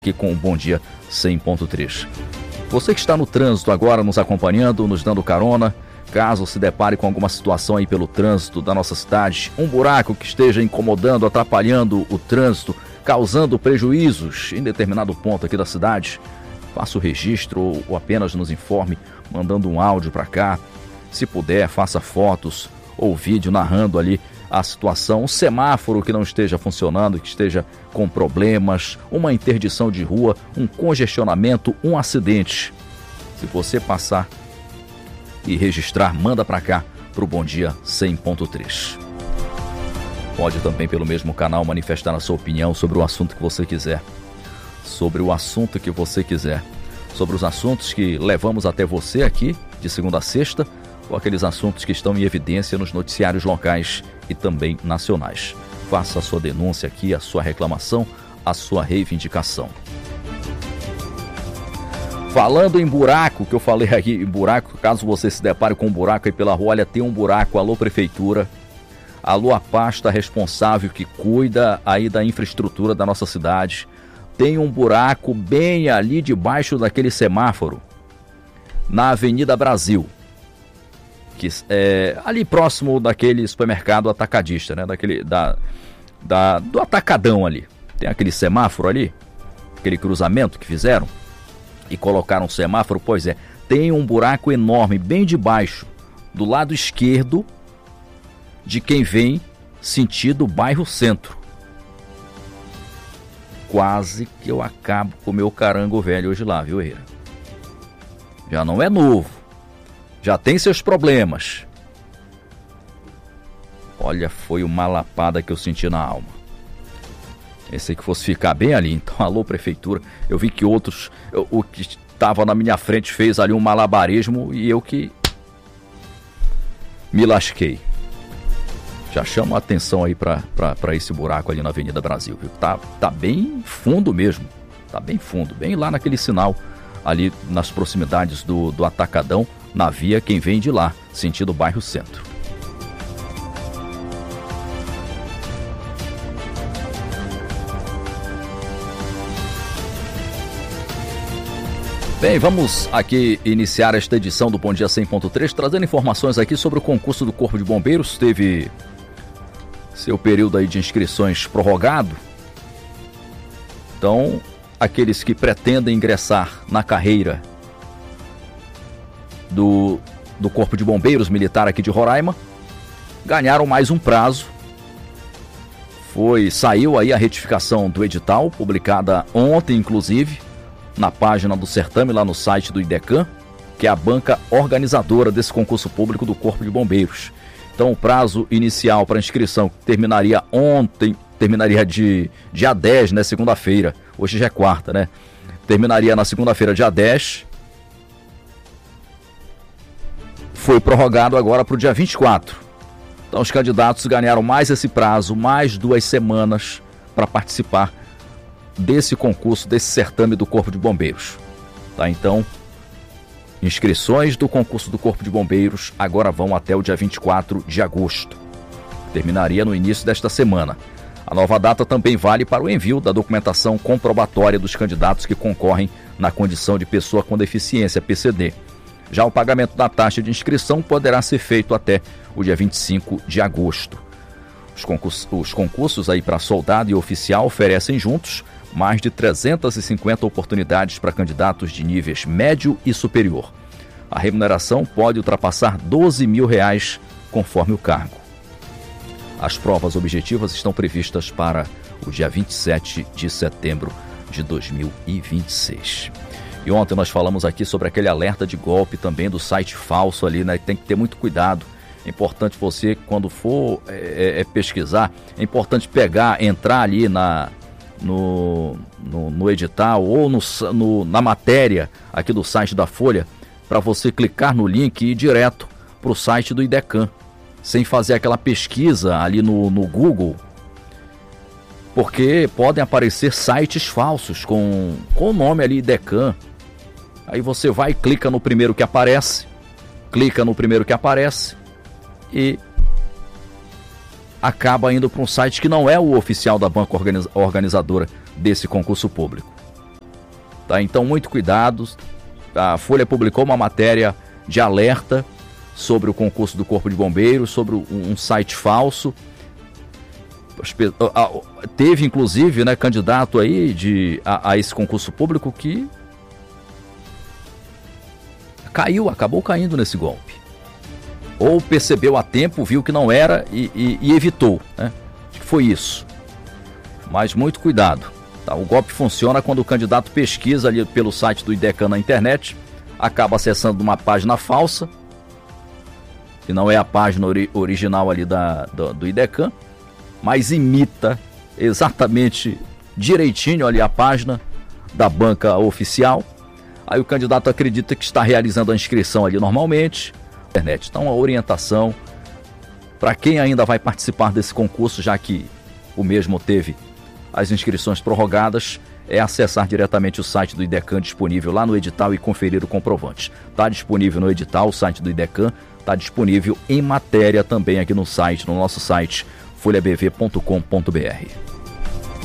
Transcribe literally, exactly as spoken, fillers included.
Aqui com o Bom Dia cem ponto três. Você que está no trânsito agora nos acompanhando, nos dando carona, caso se depare com alguma situação aí pelo trânsito da nossa cidade, um buraco que esteja incomodando, atrapalhando o trânsito, causando prejuízos em determinado ponto aqui da cidade, faça o registro ou, ou apenas nos informe, mandando um áudio para cá. Se puder, faça fotos ou vídeo narrando ali a situação, um semáforo que não esteja funcionando, que esteja com problemas, uma interdição de rua, um congestionamento, um acidente. Se você passar e registrar, manda para cá, para o Bom Dia cem ponto três. Pode também pelo mesmo canal manifestar a sua opinião sobre o assunto que você quiser. Sobre o assunto que você quiser. Sobre os assuntos que levamos até você aqui, de segunda a sexta, ou aqueles assuntos que estão em evidência nos noticiários locais e também nacionais. Faça a sua denúncia aqui, a sua reclamação, a sua reivindicação. Falando em buraco, que eu falei aqui em buraco, caso você se depare com um buraco aí pela rua, olha, tem um buraco, alô prefeitura, alô a pasta responsável que cuida aí da infraestrutura da nossa cidade, tem um buraco bem ali debaixo daquele semáforo, na Avenida Brasil. Que é ali próximo daquele supermercado atacadista, né? Daquele, da, da, do atacadão ali. Tem aquele semáforo ali, aquele cruzamento que fizeram e colocaram um semáforo. Pois é, tem um buraco enorme bem debaixo, do lado esquerdo de quem vem sentido bairro Centro. Quase que eu acabo com o meu carango velho hoje lá, viu, Herrera? Já não é novo. Já tem seus problemas. Olha, foi uma lapada que eu senti na alma. Pensei que fosse ficar bem ali. Então, alô, prefeitura. Eu vi que outros, eu, o que estava na minha frente fez ali um malabarismo e eu que me lasquei. Já chamo a atenção aí para esse buraco ali na Avenida Brasil, viu? Tá, tá bem fundo mesmo. Tá bem fundo, bem lá naquele sinal ali nas proximidades do, do Atacadão, na via quem vem de lá, sentido bairro Centro. Bem, vamos aqui iniciar esta edição do Bom Dia cem ponto três, trazendo informações aqui sobre o concurso do Corpo de Bombeiros. Teve seu período aí de inscrições prorrogado. Então, aqueles que pretendem ingressar na carreira do, do Corpo de Bombeiros Militar aqui de Roraima ganharam mais um prazo. Foi, saiu aí a retificação do edital, publicada ontem, inclusive, na página do certame, lá no site do IDECAM, que é a banca organizadora desse concurso público do Corpo de Bombeiros. Então, o prazo inicial para inscrição terminaria ontem, terminaria de dia dez, né, segunda-feira. Hoje já é quarta, né? Terminaria na segunda-feira, dia dez. Foi prorrogado agora para o dia vinte e quatro. Então, os candidatos ganharam mais esse prazo, mais duas semanas para participar desse concurso, desse certame do Corpo de Bombeiros. Tá? Então, inscrições do concurso do Corpo de Bombeiros agora vão até o dia vinte e quatro de agosto. Terminaria no início desta semana. A nova data também vale para o envio da documentação comprobatória dos candidatos que concorrem na condição de pessoa com deficiência, P C D. Já o pagamento da taxa de inscrição poderá ser feito até o dia vinte e cinco de agosto. Os concursos, os concursos aí para soldado e oficial oferecem juntos mais de trezentas e cinquenta oportunidades para candidatos de níveis médio e superior. A remuneração pode ultrapassar doze mil reais conforme o cargo. As provas objetivas estão previstas para o dia vinte e sete de setembro de dois mil e vinte e seis. E ontem nós falamos aqui sobre aquele alerta de golpe também do site falso ali, né? Tem que ter muito cuidado. É importante você, quando for é, é, pesquisar, é importante pegar, entrar ali na, no, no, no edital ou no, no, na matéria aqui do site da Folha, para você clicar no link e ir direto para o site do IDECAM, sem fazer aquela pesquisa ali no, no Google, porque podem aparecer sites falsos com, com o nome ali IDECAM. Aí você vai e clica no primeiro que aparece, clica no primeiro que aparece e acaba indo para um site que não é o oficial da banca organizadora desse concurso público. Tá? Então, muito cuidado. A Folha publicou uma matéria de alerta sobre o concurso do Corpo de Bombeiros, sobre um site falso. Teve, inclusive, né, candidato aí de, a, a esse concurso público que caiu, acabou caindo nesse golpe. Ou percebeu a tempo, viu que não era e, e, e evitou, né? Acho que foi isso. Mas muito cuidado. Tá? O golpe funciona quando o candidato pesquisa ali pelo site do IDECAN na internet, acaba acessando uma página falsa, que não é a página ori- original ali da, do, do IDECAN, mas imita exatamente direitinho ali a página da banca oficial. Aí o candidato acredita que está realizando a inscrição ali normalmente. Internet. Então, a orientação para quem ainda vai participar desse concurso, já que o mesmo teve as inscrições prorrogadas, é acessar diretamente o site do IDECAN disponível lá no edital e conferir o comprovante. Está disponível no edital, o site do IDECAN, está disponível em matéria também aqui no site, no nosso site folha b v ponto com ponto b r.